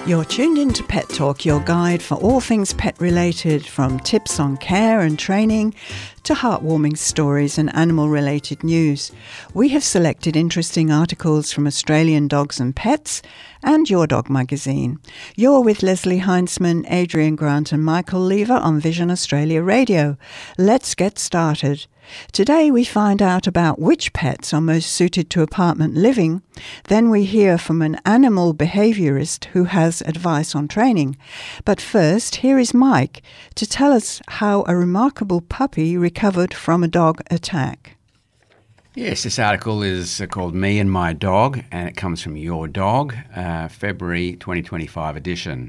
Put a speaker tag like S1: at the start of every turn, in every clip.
S1: You're tuned into Pet Talk, your guide for all things pet-related, from tips on care and training to heartwarming stories and animal-related news. We have selected interesting articles from Australian Dogs and Pets and Your Dog magazine. You're with Leslie Heinzman, Adrian Grant and Michael Lever on Vision Australia Radio. Let's get started. Today we find out about which pets are most suited to apartment living. Then we hear from an animal behaviourist who has advice on training. But first, here is Mike to tell us how a remarkable puppy recovered from a dog attack.
S2: Yes, this article is called Me and My Dog, and it comes from Your Dog, February 2025 edition.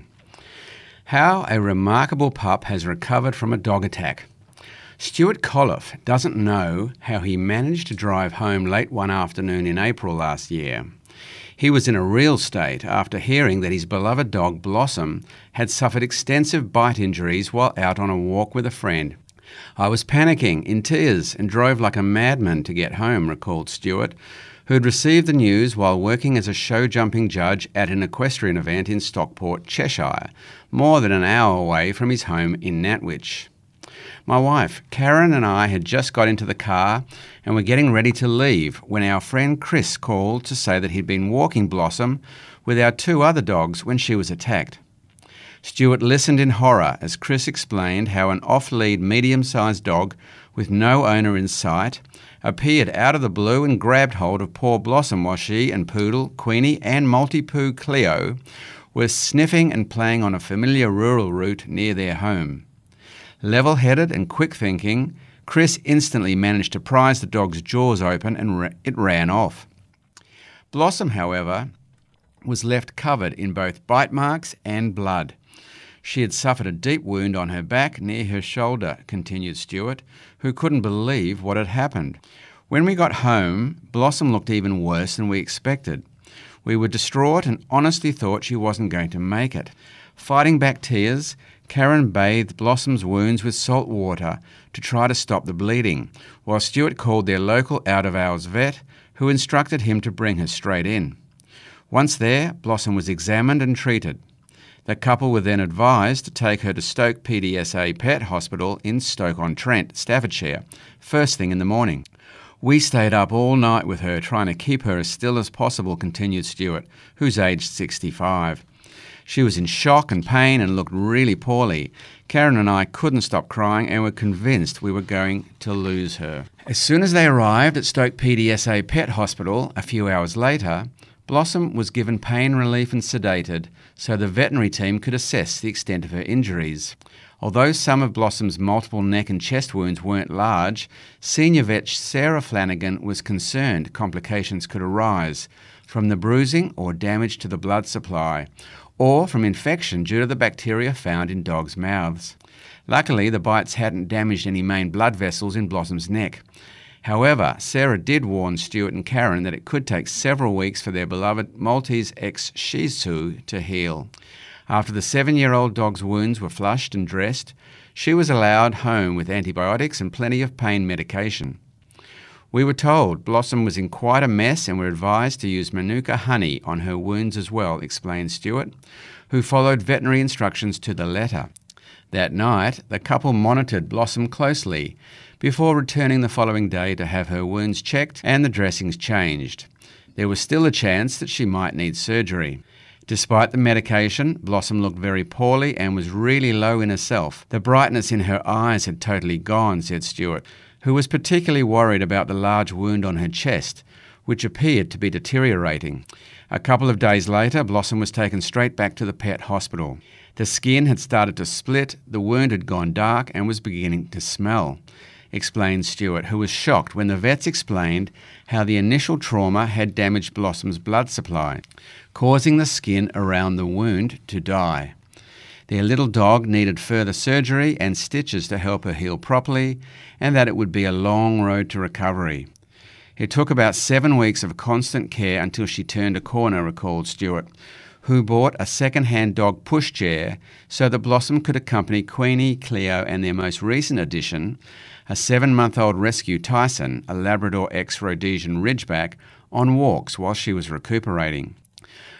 S2: How a remarkable pup has recovered from a dog attack. Stuart Colliff doesn't know how he managed to drive home late one afternoon in April last year. He was in a real state after hearing that his beloved dog Blossom had suffered extensive bite injuries while out on a walk with a friend. "I was panicking, in tears, and drove like a madman to get home," recalled Stuart, who had received the news while working as a show-jumping judge at an equestrian event in Stockport, Cheshire, more than an hour away from his home in Nantwich. "My wife, Karen, and I had just got into the car and were getting ready to leave when our friend Chris called to say that he'd been walking Blossom with our two other dogs when she was attacked." Stuart listened in horror as Chris explained how an off-lead medium-sized dog with no owner in sight appeared out of the blue and grabbed hold of poor Blossom while she and Poodle, Queenie and Multi-Poo Cleo were sniffing and playing on a familiar rural route near their home. Level-headed and quick-thinking, Chris instantly managed to prise the dog's jaws open and it ran off. Blossom, however, was left covered in both bite marks and blood. She had suffered a deep wound on her back near her shoulder, continued Stuart, who couldn't believe what had happened. "When we got home, Blossom looked even worse than we expected. We were distraught and honestly thought she wasn't going to make it. Fighting back tears, Karen bathed Blossom's wounds with salt water to try to stop the bleeding, while Stuart called their local out-of-hours vet, who instructed him to bring her straight in. Once there, Blossom was examined and treated. The couple were then advised to take her to Stoke PDSA Pet Hospital in Stoke-on-Trent, Staffordshire, first thing in the morning. We stayed up all night with her, trying to keep her as still as possible," continued Stuart, who's aged 65. "She was in shock and pain and looked really poorly. Karen and I couldn't stop crying and were convinced we were going to lose her." As soon as they arrived at Stoke PDSA Pet Hospital a few hours later, Blossom was given pain relief and sedated so the veterinary team could assess the extent of her injuries. Although some of Blossom's multiple neck and chest wounds weren't large, senior vet Sarah Flanagan was concerned complications could arise from the bruising or damage to the blood supply, or from infection due to the bacteria found in dogs' mouths. Luckily, the bites hadn't damaged any main blood vessels in Blossom's neck. However, Sarah did warn Stuart and Karen that it could take several weeks for their beloved Maltese ex-Shih Tzu to heal. After the 7-year-old dog's wounds were flushed and dressed, she was allowed home with antibiotics and plenty of pain medication. "We were told Blossom was in quite a mess and were advised to use Manuka honey on her wounds as well," explained Stuart, who followed veterinary instructions to the letter. That night, the couple monitored Blossom closely before returning the following day to have her wounds checked and the dressings changed. There was still a chance that she might need surgery. Despite the medication, Blossom looked very poorly and was really low in herself. The brightness in her eyes had totally gone, said Stuart, who was particularly worried about the large wound on her chest, which appeared to be deteriorating. A couple of days later, Blossom was taken straight back to the pet hospital. The skin had started to split, the wound had gone dark and was beginning to smell, explained Stuart, who was shocked when the vets explained how the initial trauma had damaged Blossom's blood supply, causing the skin around the wound to die. Their little dog needed further surgery and stitches to help her heal properly, and that it would be a long road to recovery. It took about 7 weeks of constant care until she turned a corner, recalled Stuart, who bought a second-hand dog pushchair so that Blossom could accompany Queenie, Cleo and their most recent addition, a 7-month-old rescue Tyson, a Labrador ex-Rhodesian Ridgeback, on walks while she was recuperating.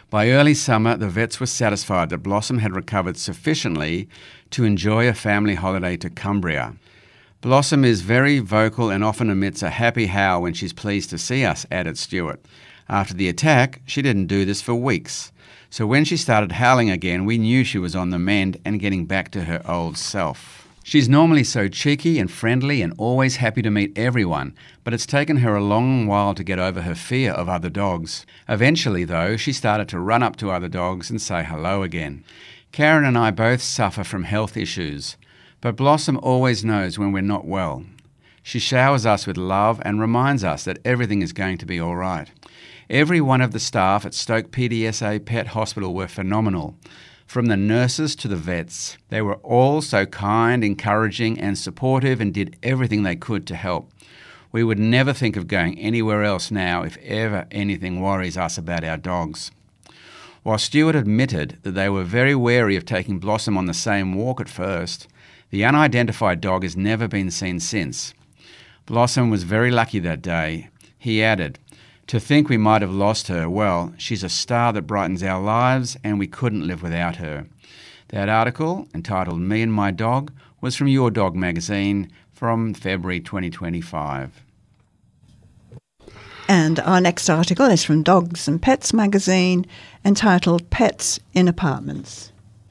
S2: By early summer, the vets were satisfied that Blossom had recovered sufficiently to enjoy a family holiday to Cumbria. Blossom is very vocal and often emits a happy howl when she's pleased to see us, added Stuart. After the attack, she didn't do this for weeks. So when she started howling again, we knew she was on the mend and getting back to her old self. She's normally so cheeky and friendly and always happy to meet everyone, but it's taken her a long while to get over her fear of other dogs. Eventually, though, she started to run up to other dogs and say hello again. Karen and I both suffer from health issues, but Blossom always knows when we're not well. She showers us with love and reminds us that everything is going to be all right. Every one of the staff at Stoke PDSA Pet Hospital were phenomenal. From the nurses to the vets, they were all so kind, encouraging and supportive and did everything they could to help. We would never think of going anywhere else now if ever anything worries us about our dogs. While Stuart admitted that they were very wary of taking Blossom on the same walk at first, the unidentified dog has never been seen since. Blossom was very lucky that day. He added, "To think we might have lost her, well, she's a star that brightens our lives and we couldn't live without her." That article, entitled Me and My Dog, was from Your Dog magazine from February 2025.
S1: And our next article is from Dogs and Pets magazine, entitled Pets in Apartments.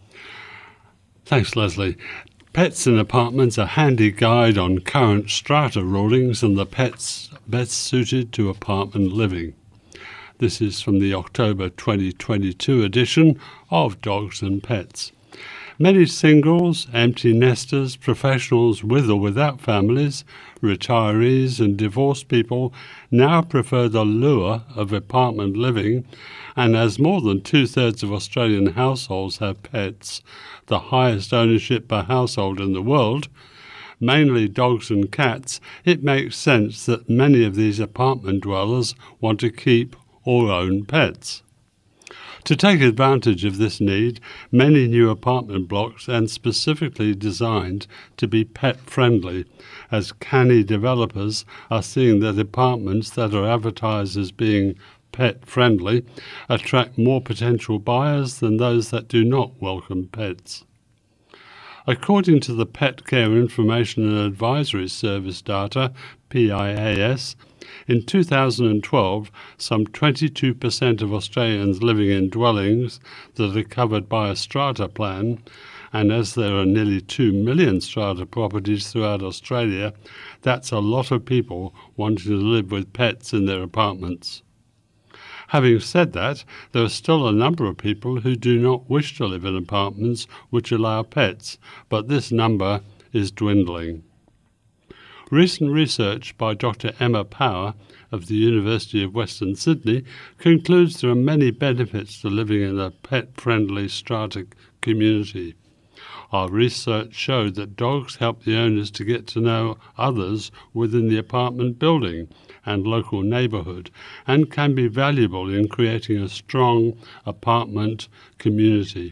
S3: Thanks, Leslie. Pets in Apartments, a handy guide on current strata rulings and the pets best suited to apartment living. This is from the October 2022 edition of Dogs and Pets. Many singles, empty nesters, professionals with or without families, retirees and divorced people now prefer the lure of apartment living, and as more than 2/3 of Australian households have pets, the highest ownership per household in the world, mainly dogs and cats, it makes sense that many of these apartment dwellers want to keep or own pets. To take advantage of this need, many new apartment blocks are specifically designed to be pet-friendly, as canny developers are seeing that apartments that are advertised as being pet-friendly attract more potential buyers than those that do not welcome pets. According to the Pet Care Information and Advisory Service data, PIAS, in 2012, some 22% of Australians living in dwellings that are covered by a strata plan, and as there are nearly 2 million strata properties throughout Australia, that's a lot of people wanting to live with pets in their apartments. Having said that, there are still a number of people who do not wish to live in apartments which allow pets, but this number is dwindling. Recent research by Dr. Emma Power of the University of Western Sydney concludes there are many benefits to living in a pet-friendly strata community. Our research showed that dogs help the owners to get to know others within the apartment building and local neighbourhood, and can be valuable in creating a strong apartment community.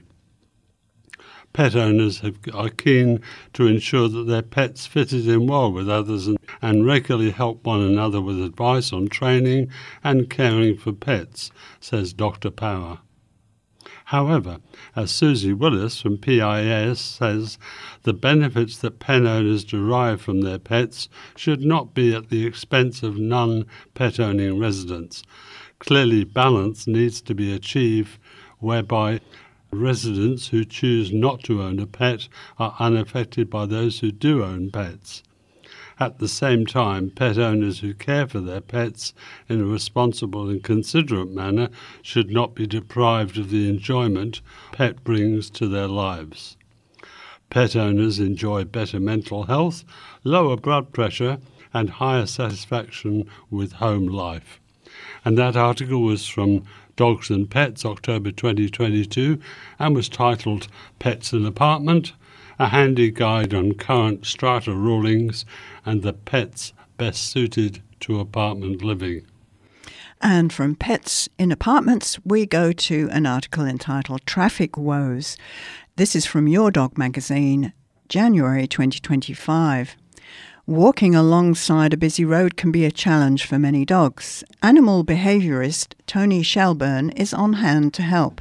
S3: Pet owners are keen to ensure that their pets fitted in well with others and regularly help one another with advice on training and caring for pets, says Dr. Power. However, as Susie Willis from PIAS says, the benefits that pet owners derive from their pets should not be at the expense of non-pet-owning residents. Clearly, balance needs to be achieved whereby residents who choose not to own a pet are unaffected by those who do own pets. At the same time, pet owners who care for their pets in a responsible and considerate manner should not be deprived of the enjoyment pet brings to their lives. Pet owners enjoy better mental health, lower blood pressure, and higher satisfaction with home life. And that article was from Dogs and Pets, October 2022, and was titled Pets in Apartment, a handy guide on current strata rulings and the pets best suited to apartment living.
S1: And from Pets in Apartments, we go to an article entitled Traffic Woes. This is from Your Dog magazine, January 2025. Walking alongside a busy road can be a challenge for many dogs. Animal behaviourist Tony Shelburne is on hand to help.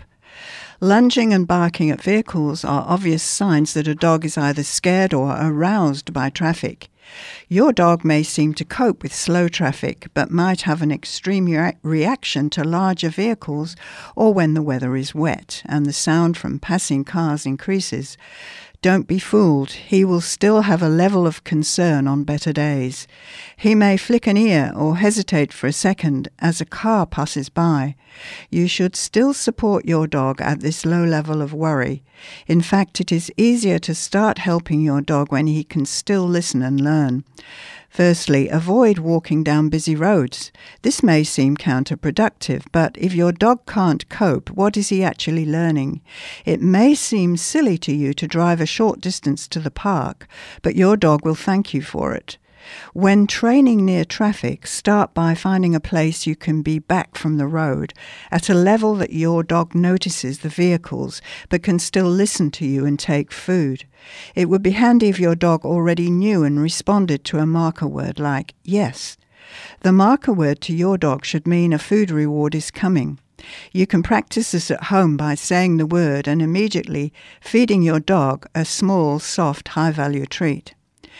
S1: Lunging and barking at vehicles are obvious signs that a dog is either scared or aroused by traffic. Your dog may seem to cope with slow traffic, but might have an extreme reaction to larger vehicles or when the weather is wet and the sound from passing cars increases. Don't be fooled. He will still have a level of concern on better days. He may flick an ear or hesitate for a second as a car passes by. You should still support your dog at this low level of worry. In fact, it is easier to start helping your dog when he can still listen and learn. Firstly, avoid walking down busy roads. This may seem counterproductive, but if your dog can't cope, what is he actually learning? It may seem silly to you to drive a short distance to the park, but your dog will thank you for it. When training near traffic, start by finding a place you can be back from the road at a level that your dog notices the vehicles but can still listen to you and take food. It would be handy if your dog already knew and responded to a marker word like yes. The marker word to your dog should mean a food reward is coming. You can practice this at home by saying the word and immediately feeding your dog a small, soft, high-value treat.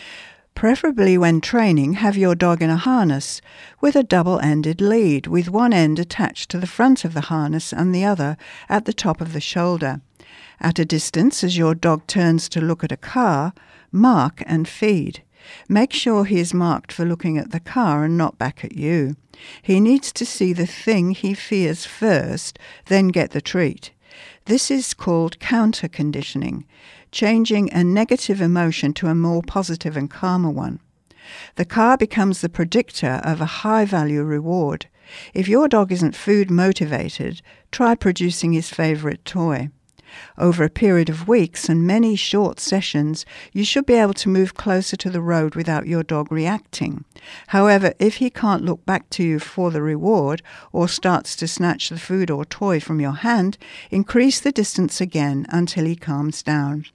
S1: Preferably when training, have your dog in a harness with a double-ended lead, with one end attached to the front of the harness and the other at the top of the shoulder. At a distance, as your dog turns to look at a car, mark and feed. Make sure he is marked for looking at the car and not back at you. He needs to see the thing he fears first, then get the treat. This is called counter-conditioning, changing a negative emotion to a more positive and calmer one. The car becomes the predictor of a high-value reward. If your dog isn't food motivated, try producing his favourite toy. Over a period of weeks and many short sessions, you should be able to move closer to the road without your dog reacting. However, if he can't look back to you for the reward or starts to snatch the food or toy from your hand, increase the distance again until he calms down.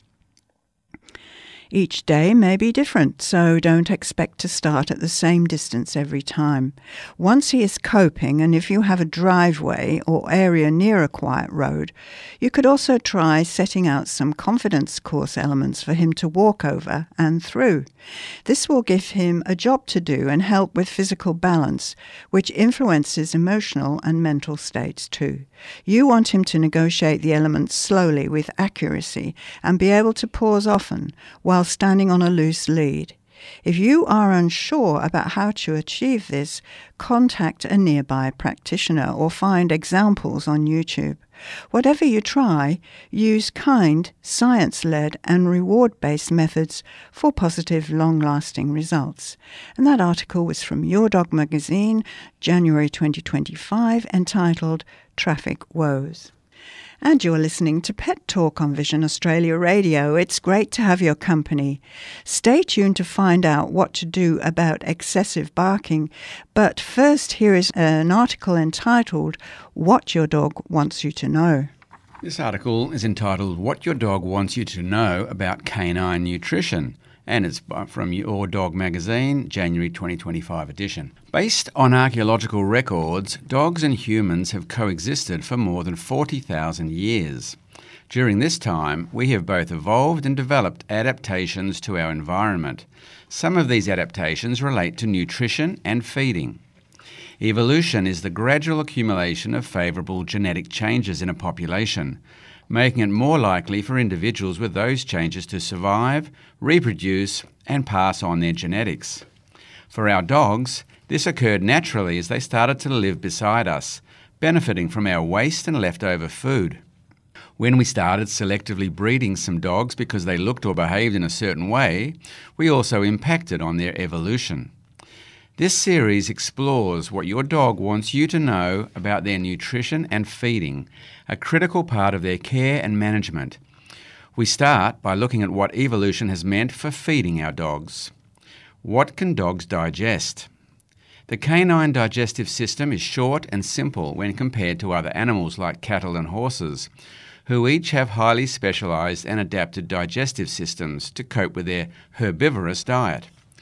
S1: Each day may be different, so don't expect to start at the same distance every time. Once he is coping, and if you have a driveway or area near a quiet road, you could also try setting out some confidence course elements for him to walk over and through. This will give him a job to do and help with physical balance, which influences emotional and mental states too. You want him to negotiate the elements slowly with accuracy and be able to pause often while standing on a loose lead. If you are unsure about how to achieve this, contact a nearby practitioner or find examples on YouTube. Whatever you try, use kind, science-led and reward-based methods for positive, long-lasting results. And that article was from Your Dog Magazine, January 2025, entitled Traffic Woes. And you're listening to Pet Talk on Vision Australia Radio. It's great to have your company. Stay tuned to find out what to do about excessive barking. But first, here is an article entitled What Your Dog Wants You to Know.
S2: This article is entitled What Your Dog Wants You to Know About Canine Nutrition, and it's from Your Dog Magazine, January 2025 edition. Based on archaeological records, dogs and humans have coexisted for more than 40,000 years. During this time, we have both evolved and developed adaptations to our environment. Some of these adaptations relate to nutrition and feeding. Evolution is the gradual accumulation of favourable genetic changes in a population, making it more likely for individuals with those changes to survive, reproduce, and pass on their genetics. For our dogs, this occurred naturally as they started to live beside us, benefiting from our waste and leftover food. When we started selectively breeding some dogs because they looked or behaved in a certain way, we also impacted on their evolution. This series explores what your dog wants you to know about their nutrition and feeding, a critical part of their care and management. We start by looking at what evolution has meant for feeding our dogs. What can dogs digest? The canine digestive system is short and simple when compared to other animals like cattle and horses, who each have highly specialised and adapted digestive systems to cope with their herbivorous diet.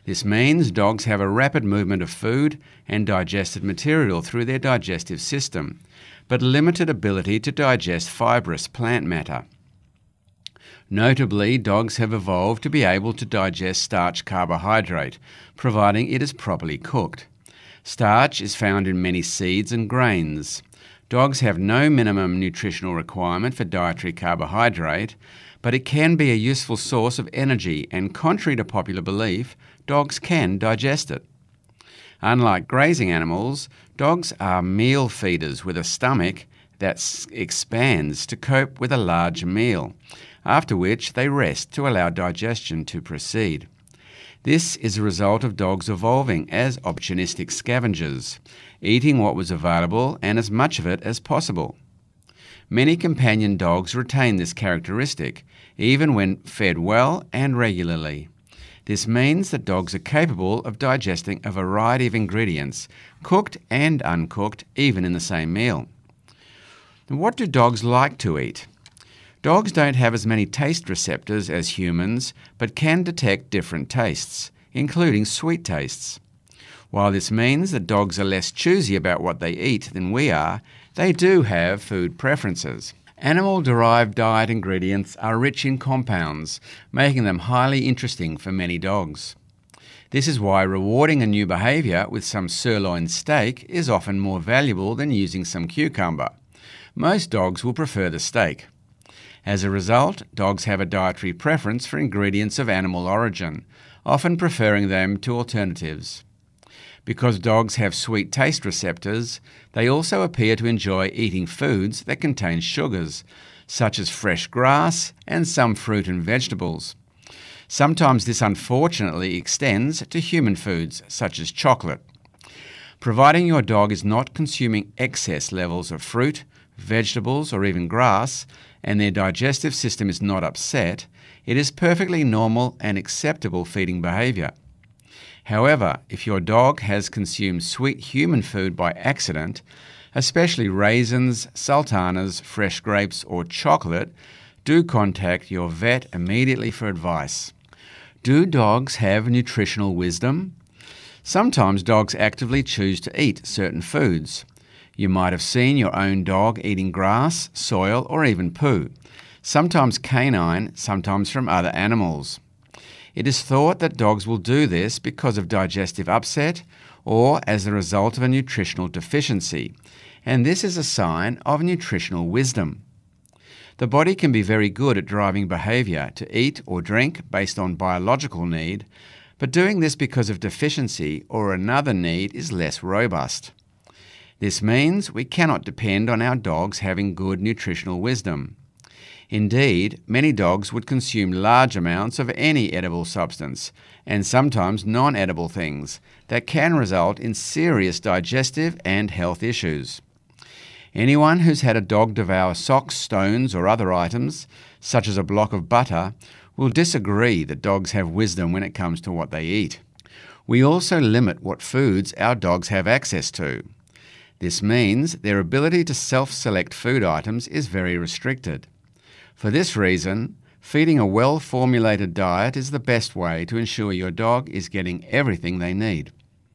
S2: This means dogs have a rapid movement of food and digested material through their digestive system, but limited ability to digest fibrous plant matter. Notably, dogs have evolved to be able to digest starch carbohydrate, providing it is properly cooked. Starch is found in many seeds and grains. Dogs have no minimum nutritional requirement for dietary carbohydrate, but it can be a useful source of energy, and contrary to popular belief, dogs can digest it. Unlike grazing animals, dogs are meal feeders with a stomach that expands to cope with a large meal, after which they rest to allow digestion to proceed. This is a result of dogs evolving as opportunistic scavengers, eating what was available and as much of it as possible. Many companion dogs retain this characteristic, even when fed well and regularly. This means that dogs are capable of digesting a variety of ingredients, cooked and uncooked, even in the same meal. What do dogs like to eat? Dogs don't have as many taste receptors as humans, but can detect different tastes, including sweet tastes. While this means that dogs are less choosy about what they eat than we are, they do have food preferences. Animal-derived diet ingredients are rich in compounds, making them highly interesting for many dogs. This is why rewarding a new behaviour with some sirloin steak is often more valuable than using some cucumber. Most dogs will prefer the steak. As a result, dogs have a dietary preference for ingredients of animal origin, often preferring them to alternatives. Because dogs have sweet taste receptors, they also appear to enjoy eating foods that contain sugars, such as fresh grass and some fruit and vegetables. Sometimes this unfortunately extends to human foods, such as chocolate. Providing your dog is not consuming excess levels of fruit, vegetables, or even grass, and their digestive system is not upset, it is perfectly normal and acceptable feeding behaviour. However, if your dog has consumed sweet human food by accident, especially raisins, sultanas, fresh grapes, or chocolate, do contact your vet immediately for advice. Do dogs have nutritional wisdom? Sometimes dogs actively choose to eat certain foods. You might have seen your own dog eating grass, soil, or even poo, sometimes canine, sometimes from other animals. It is thought that dogs will do this because of digestive upset or as a result of a nutritional deficiency, and this is a sign of nutritional wisdom. The body can be very good at driving behaviour to eat or drink based on biological need, but doing this because of deficiency or another need is less robust. This means we cannot depend on our dogs having good nutritional wisdom. Indeed, many dogs would consume large amounts of any edible substance, and sometimes non-edible things, that can result in serious digestive and health issues. Anyone who's had a dog devour socks, stones, or other items, such as a block of butter, will disagree that dogs have wisdom when it comes to what they eat. We also limit what foods our dogs have access to. This means their ability to self-select food items is very restricted. For this reason, feeding a well-formulated diet is the best way to ensure your dog is getting everything they need.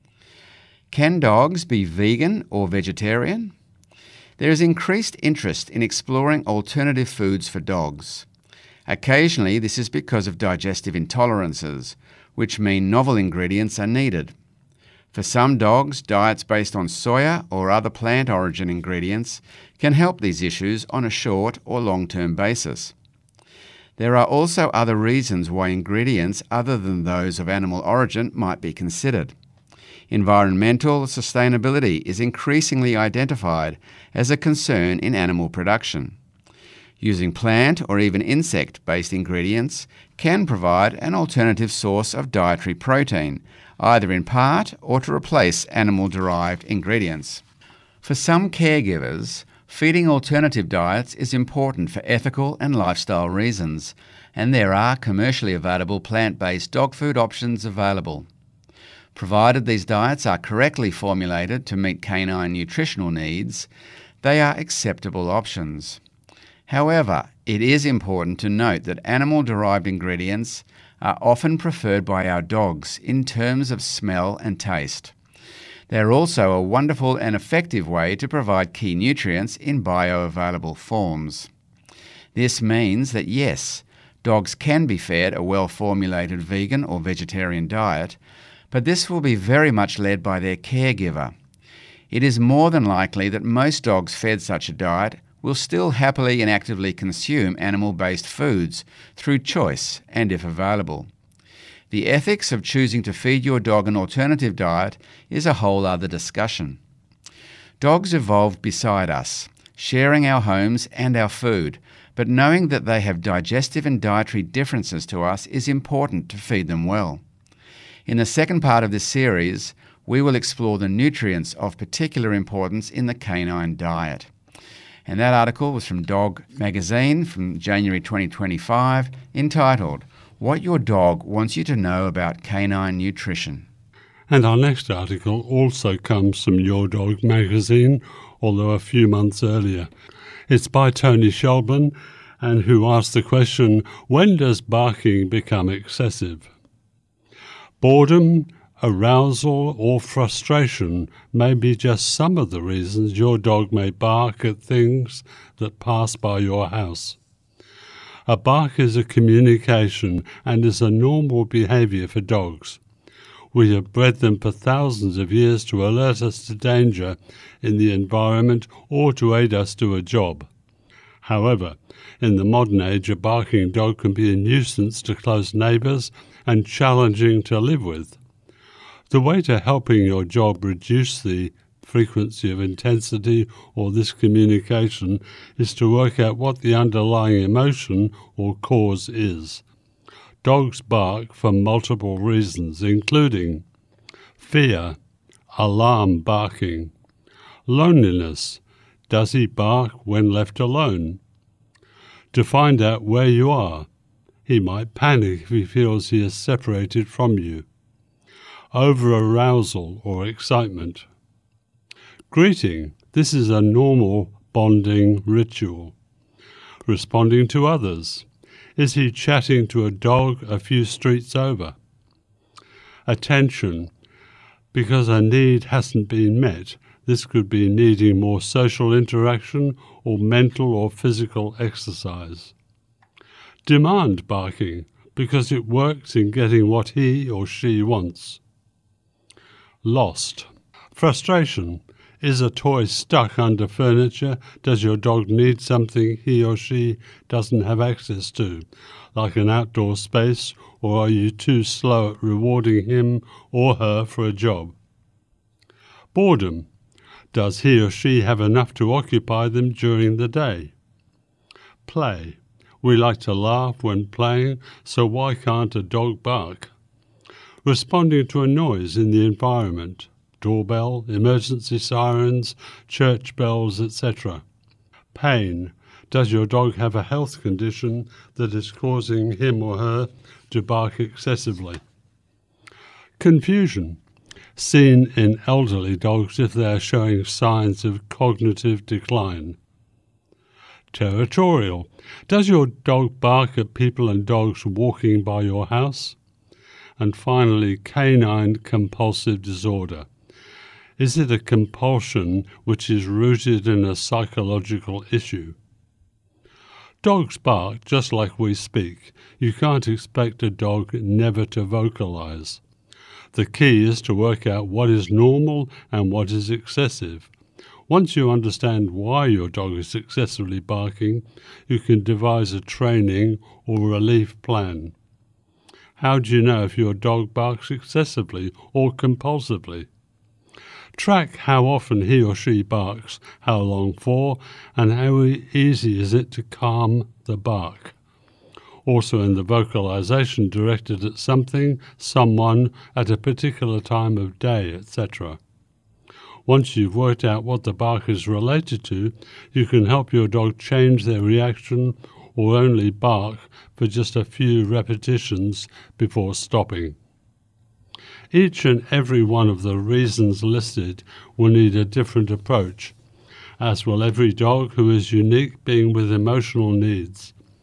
S2: Can dogs be vegan or vegetarian? There is increased interest in exploring alternative foods for dogs. Occasionally, this is because of digestive intolerances, which mean novel ingredients are needed. For some dogs, diets based on soya or other plant origin ingredients can help these issues on a short or long-term basis. There are also other reasons why ingredients other than those of animal origin might be considered. Environmental sustainability is increasingly identified as a concern in animal production. Using plant or even insect-based ingredients can provide an alternative source of dietary protein, either in part or to replace animal-derived ingredients. For some caregivers, feeding alternative diets is important for ethical and lifestyle reasons, and there are commercially available plant-based dog food options available. Provided these diets are correctly formulated to meet canine nutritional needs, they are acceptable options. However, it is important to note that animal-derived ingredients are often preferred by our dogs in terms of smell and taste. They are also a wonderful and effective way to provide key nutrients in bioavailable forms. This means that yes, dogs can be fed a well-formulated vegan or vegetarian diet, but this will be very much led by their caregiver. It is more than likely that most dogs fed such a diet will still happily and actively consume animal-based foods through choice and if available. The ethics of choosing to feed your dog an alternative diet is a whole other discussion. Dogs evolved beside us, sharing our homes and our food, but knowing that they have digestive and dietary differences to us is important to feed them well. In the second part of this series, we will explore the nutrients of particular importance in the canine diet. And that article was from Dog Magazine from January 2025, entitled, What Your Dog Wants You to Know About Canine Nutrition.
S3: And our next article also comes from Your Dog Magazine, although a few months earlier. It's by Tony Shelburne, and who asked the question, when does barking become excessive? Boredom, arousal or frustration may be just some of the reasons your dog may bark at things that pass by your house. A bark is a communication and is a normal behaviour for dogs. We have bred them for thousands of years to alert us to danger in the environment or to aid us do a job. However, in the modern age, a barking dog can be a nuisance to close neighbours and challenging to live with. The way to helping your dog reduce the frequency of intensity or this communication is to work out what the underlying emotion or cause is. Dogs bark for multiple reasons, including fear, alarm barking, loneliness, does he bark when left alone? To find out where you are, he might panic if he feels he is separated from you. Over-arousal or excitement. Greeting. This is a normal bonding ritual. Responding to others. Is he chatting to a dog a few streets over? Attention. Because a need hasn't been met, this could be needing more social interaction or mental or physical exercise. Demand barking, because it works in getting what he or she wants. Lost. Frustration. Is a toy stuck under furniture? Does your dog need something he or she doesn't have access to, like an outdoor space, or are you too slow at rewarding him or her for a job? Boredom. Does he or she have enough to occupy them during the day? Play. We like to laugh when playing, so why can't a dog bark? Responding to a noise in the environment. Doorbell, emergency sirens, church bells, etc. Pain. Does your dog have a health condition that is causing him or her to bark excessively? Confusion. Seen in elderly dogs if they are showing signs of cognitive decline. Territorial. Does your dog bark at people and dogs walking by your house? And finally, canine compulsive disorder. Is it a compulsion which is rooted in a psychological issue? Dogs bark just like we speak. You can't expect a dog never to vocalize. The key is to work out what is normal and what is excessive. Once you understand why your dog is excessively barking, you can devise a training or relief plan. How do you know if your dog barks excessively or compulsively? Track how often he or she barks, how long for, and how easy is it to calm the bark. Also in the vocalization directed at something, someone, at a particular time of day, etc. Once you've worked out what the bark is related to, you can help your dog change their reaction or only bark for just a few repetitions before stopping. Each and every one of the reasons listed will need a different approach, as will every dog who is unique being with emotional needs.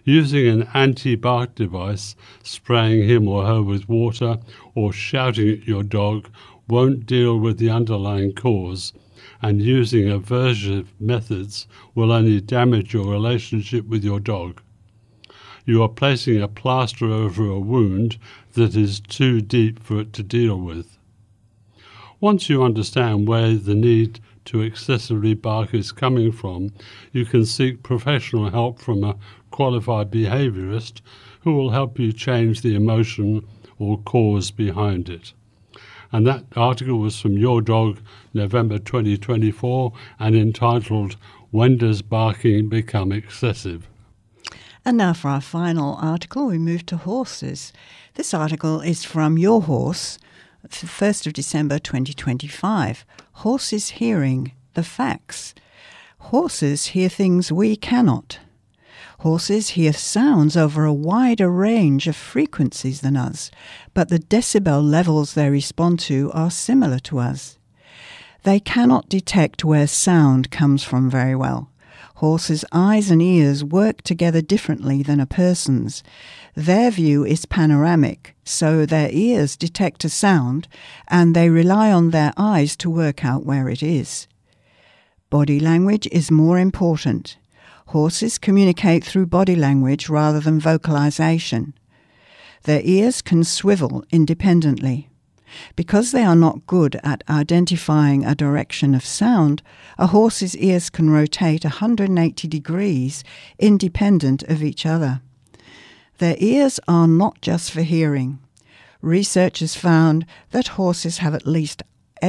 S3: Using an anti-bark device, spraying him or her with water, or shouting at your dog won't deal with the underlying cause, and using aversive methods will only damage your relationship with your dog. You are placing a plaster over a wound that is too deep for it to deal with. Once you understand where the need to excessively bark is coming from, you can seek professional help from a qualified behaviourist who will help you change the emotion or cause behind it. And that article was from Your Dog, November 2024, and entitled, When Does Barking Become Excessive?
S1: And now for our final article, we move to horses. This article is from Your Horse, 1st of December 2025. Horses hearing the facts. Horses hear things we cannot. Horses hear sounds over a wider range of frequencies than us, but the decibel levels they respond to are similar to us. They cannot detect where sound comes from very well. Horses' eyes and ears work together differently than a person's. Their view is panoramic, so their ears detect a sound and they rely on their eyes to work out where it is. Body language is more important. Horses communicate through body language rather than vocalization. Their ears can swivel independently. Because they are not good at identifying a direction of sound, a horse's ears can rotate 180 degrees independent of each other. Their ears are not just for hearing. Researchers found that horses have at least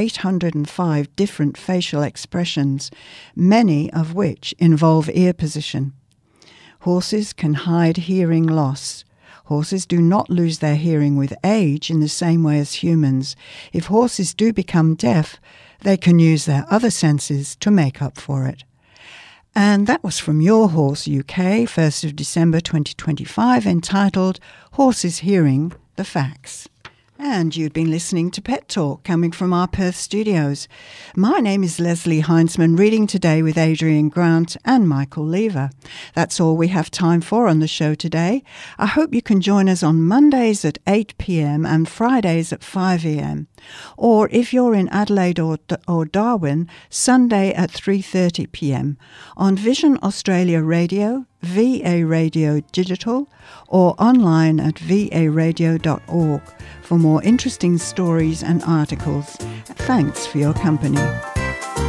S1: 805 different facial expressions, many of which involve ear position. Horses can hide hearing loss. Horses do not lose their hearing with age in the same way as humans. If horses do become deaf, they can use their other senses to make up for it. And that was from Your Horse UK, 1st of December 2025, entitled Horses Hearing the Facts. And you've been listening to Pet Talk, coming from our Perth studios. My name is Leslie Heinzman, reading today with Adrian Grant and Michael Lever. That's all we have time for on the show today. I hope you can join us on Mondays at 8 p.m. and Fridays at 5 a.m. Or if you're in Adelaide or Darwin, Sunday at 3:30 p.m. on Vision Australia Radio, VA Radio Digital, or online at varadio.org for more interesting stories and articles. Thanks for your company.